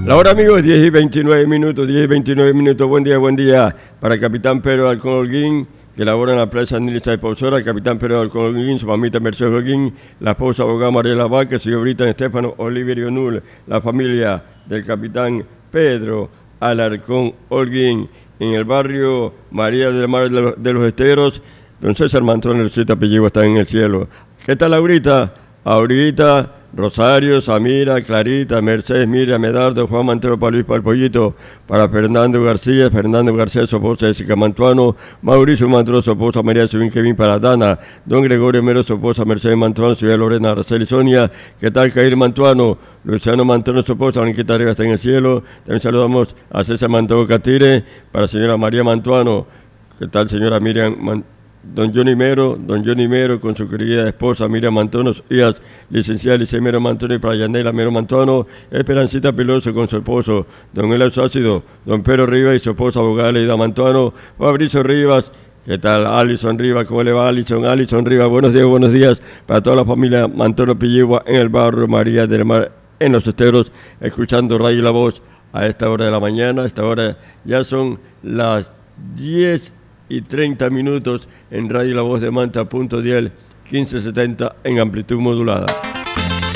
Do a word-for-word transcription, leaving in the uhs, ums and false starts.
La hora, amigos, diez y veintinueve minutos, diez y veintinueve minutos. Buen día, buen día para el capitán Pedro Alcón Holguín, que labora en la playa Nilsa de Pausora, el capitán Pedro Alcón Holguín, su mamita Mercedes Holguín, la esposa abogada Mariela Vaca, el señor Britan Estefano Oliverio Null, la familia del capitán Pedro Alarcón Holguín, en el barrio María del Mar de los Esteros. Don César Mantrón, el suyo apellido está en el cielo. ¿Qué tal, Laurita? Aurita, Rosario, Samira, Clarita, Mercedes, Miriam, Medardo, Juan Mantero, para Luis Palpollito, para Fernando García, Fernando García, su esposa Jessica Mantuano, Mauricio Mantuano, su esposa María Subín Kevin, para Dana, Don Gregorio Mero, su esposa Mercedes Mantuano, su hija Lorena, Araceli Sonia, ¿qué tal, Cair Mantuano? Luciano Mantuano, su esposa, Blanquita Arriba está en el cielo. También saludamos a César Mantuano Catire, para la señora María Mantuano, ¿qué tal, señora Miriam Mantuano? Don Johnny Mero, don Johnny Mero con su querida esposa Miriam Mantuano, sus hijas licenciada Lice Mero Mantuano y para Yanela Mero Mantuano, Esperancita Peloso con su esposo don Elas Ácido, don Pedro Rivas y su esposa abogada Leida Mantuano, Fabricio Rivas, ¿qué tal? Alison Rivas, ¿cómo le va Alison? Alison Rivas, buenos días, buenos días para toda la familia Mantuano Pillegua en el barrio María del Mar, en Los Esteros, escuchando Radio La Voz a esta hora de la mañana. A esta hora ya son las diez y treinta minutos en Radio La Voz de Manta, punto dial, quince setenta en amplitud modulada.